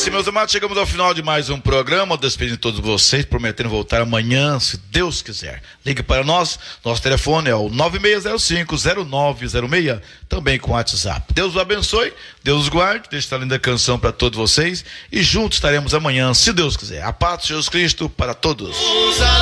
assim, meus amados, chegamos ao final de mais um programa, despedindo todos vocês, prometendo voltar amanhã, se Deus quiser. Ligue para nós, nosso telefone é o 9605-0906, também com WhatsApp. Deus os abençoe, Deus os guarde, deixe esta linda canção para todos vocês e juntos estaremos amanhã, se Deus quiser. A paz de Jesus Cristo para todos.